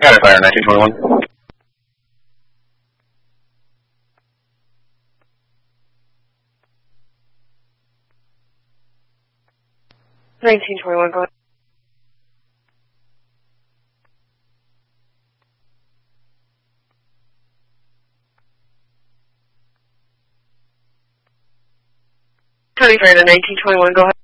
County Fire 1921. Go ahead. 30 Fire 1921, go ahead.